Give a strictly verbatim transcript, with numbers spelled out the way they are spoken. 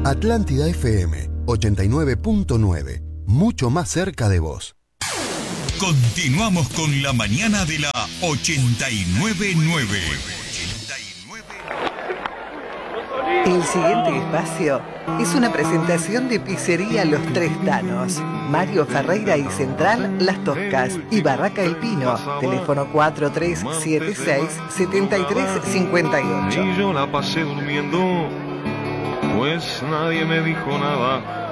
Atlántida F M ochenta y nueve punto nueve, mucho más cerca de vos. Continuamos con la mañana de la ochenta y nueve punto nueve. El siguiente espacio es una presentación de Pizzería Los Tres Tanos, Mario Ferreira y Central Las Toscas y Barraca El Pino, teléfono cuatro tres siete seis, siete tres cinco ocho. Y yo la pasé durmiendo, pues nadie me dijo nada.